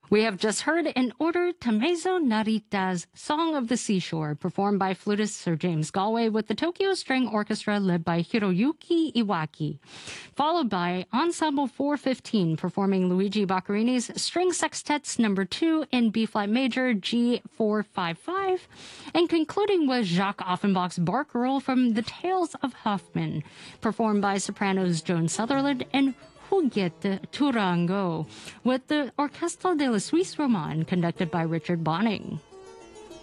We have just heard In Order Tamezo Narita's Song of the Seashore, performed by flutist Sir James Galway with the Tokyo String Orchestra led by Hiroyuki Iwaki, followed by Ensemble 415 performing Luigi Boccherini's String Sextets No. 2 in B-flat major G455, and concluding with Jacques Offenbach's Barcarolle from The Tales of Hoffmann, performed by sopranos Joan Sutherland and Huguette Tourangeau, with the Orchestre de la Suisse Romande conducted by Richard Bonning.